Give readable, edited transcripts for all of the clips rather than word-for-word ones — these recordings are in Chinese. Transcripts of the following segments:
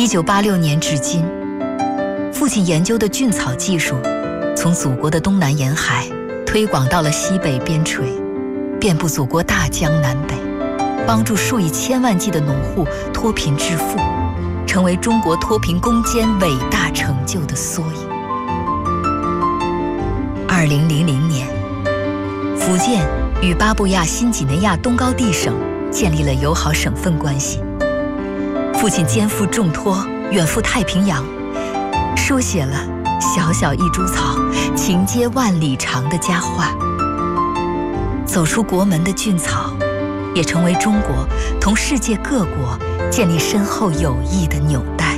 1986年至今，父亲研究的菌草技术从祖国的东南沿海推广到了西北边陲，遍布祖国大江南北，帮助数以千万计的农户脱贫致富，成为中国脱贫攻坚伟大成就的缩影。2000年，福建与巴布亚新几内亚东高地省建立了友好省份关系。父亲肩负重托，远赴太平洋，书写了小小一株草，情接万里长的佳话。走出国门的菌草，也成为中国同世界各国建立深厚友谊的纽带。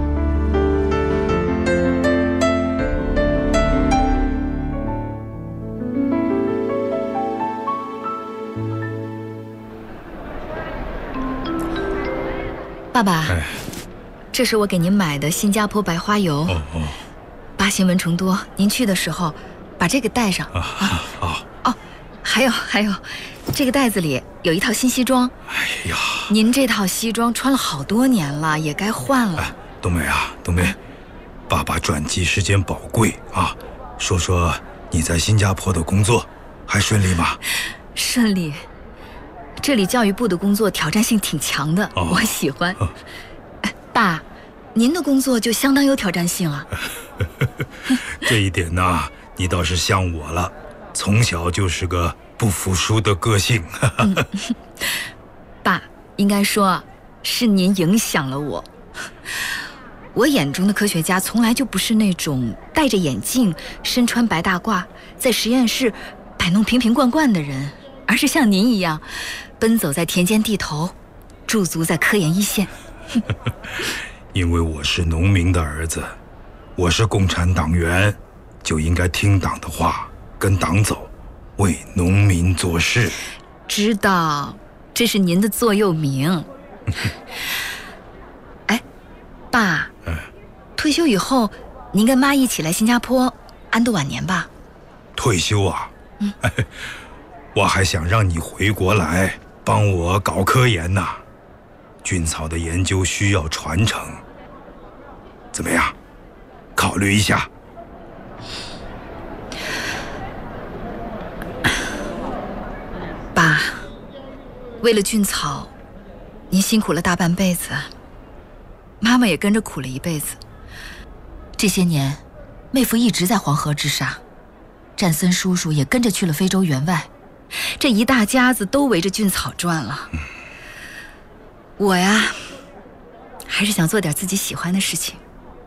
爸爸，这是我给您买的新加坡白花油。八星蚊虫多，您去的时候把这个带上。还有，这个袋子里有一套新西装。 哎呀， 您这套西装穿了好多年了，也该换了。 冬梅啊，冬梅，爸爸转机时间宝贵啊，说说你在新加坡的工作还顺利吗？ 顺利。这里教育部的工作挑战性挺强的，我喜欢。爸，您的工作就相当有挑战性啊。 这一点呢，你倒是像我了，从小就是个不服输的个性。 爸，应该说是您影响了我。我眼中的科学家从来就不是那种戴着眼镜、身穿白大褂，在实验室摆弄瓶瓶罐罐的人，而是像您一样奔走在田间地头，驻足在科研一线。 因为我是农民的儿子，我是共产党员，就应该听党的话，跟党走，为农民做事。 知道，这是您的座右铭。哎，爸，退休以后您跟妈一起来新加坡安度晚年吧。 退休啊？我还想让你回国来帮我搞科研呢。菌草的研究需要传承，怎么样？考虑一下。 爸，为了菌草，您辛苦了大半辈子，妈妈也跟着苦了一辈子。这些年，妹夫一直在黄河之上，战森叔叔也跟着去了非洲援外，这一大家子都围着菌草转了。我呀，还是想做点自己喜欢的事情。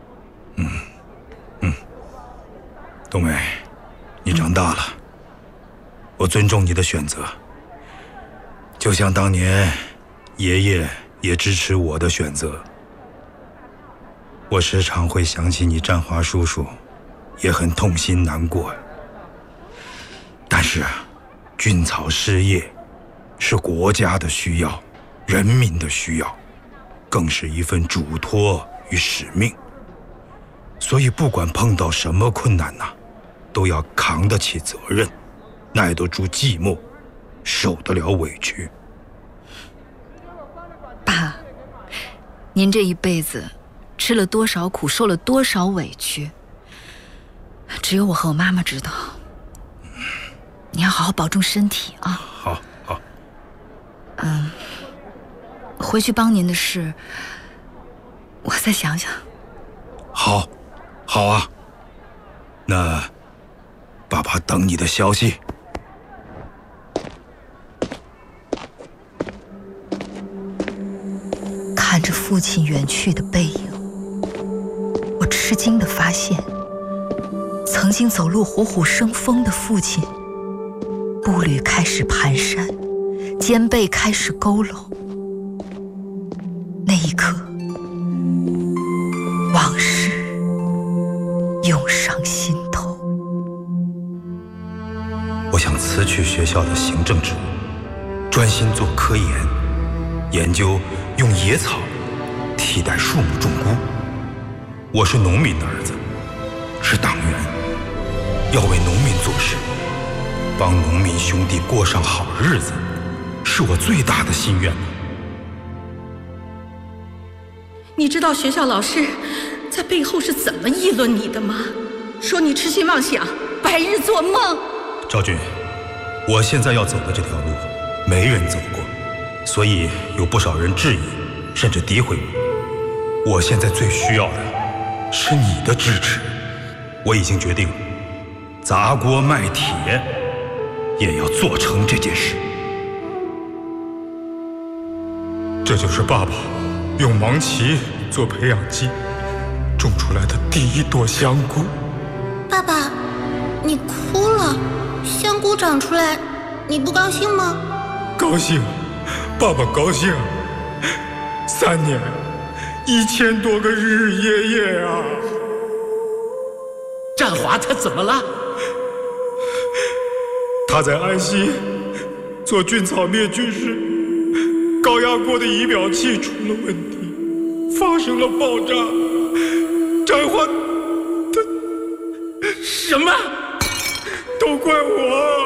冬梅，你长大了，我尊重你的选择。就像当年爷爷也支持我的选择。我时常会想起你占华叔叔，也很痛心难过。但是菌草事业是国家的需要，人民的需要，更是一份嘱托与使命。所以不管碰到什么困难都要扛得起责任，耐得住寂寞，受得了委屈。 爸，您这一辈子吃了多少苦，受了多少委屈，只有我和我妈妈知道。你要好好保重身体啊。 好。 回去帮您的事，我再想想。 好啊。那爸爸等你的消息。 看着父亲远去的背影，我吃惊地发现，曾经走路虎虎生风的父亲，步履开始蹒跚，肩背开始佝偻。那一刻，往事涌上心头。 我想辞去学校的行政职务，专心做科研，研究用野草替代树木种菇。我是农民的儿子，是党员，要为农民做事，帮农民兄弟过上好日子，是我最大的心愿。 你知道学校老师在背后是怎么议论你的吗？说你痴心妄想，白日做梦。 昭君，我现在要走的这条路，没人走过，所以有不少人质疑，甚至诋毁我。我现在最需要的是你的支持。我已经决定，砸锅卖铁，也要做成这件事。 这就是爸爸用芒碀做培养基种出来的第一朵香菇。 爸爸，你哭了，香菇长出来，你不高兴吗？ 高兴，爸爸高兴。3年，1000多个日日夜夜啊！ 战华他怎么了？ 他在安溪做菌草灭菌时，高压锅的仪表器出了问题，发生了爆炸。战华，他什么？ 都怪我！